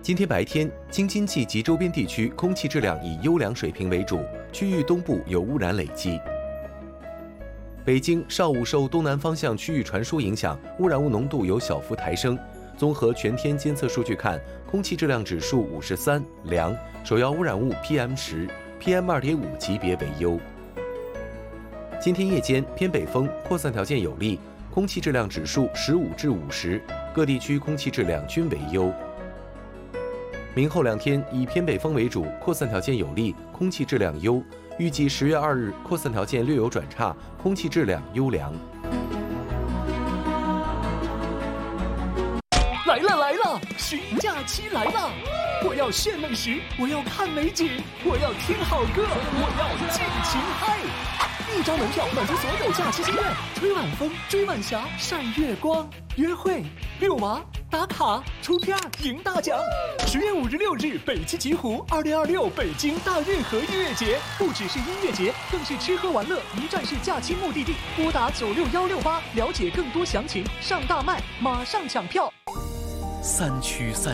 今天白天，京津冀及周边地区空气质量以优良水平为主，区域东部有污染累积。北京上午受东南方向区域传输影响，污染物浓度有小幅抬升。综合全天监测数据看，空气质量指数53，良；首要污染物 PM10、PM2.5 级别为优。今天夜间偏北风，扩散条件有利，空气质量指数15至50，各地区空气质量均为优。明后2天以偏北风为主，扩散条件有利，空气质量优。预计10月2日扩散条件略有转差，空气质量优良。 来了，旬假期来了！我要炫美食，我要看美景，我要听好歌，我要尽情嗨！一张门票满足所有假期心愿，吹晚风，追晚霞，晒月光，约会，遛娃，打卡，出片，赢大奖！10月5日、6日，北汽极狐2026北京大运河音乐节，不只是音乐节，更是吃喝玩乐一站式假期目的地。拨打96168了解更多详情，上大麦马上抢票。 3区3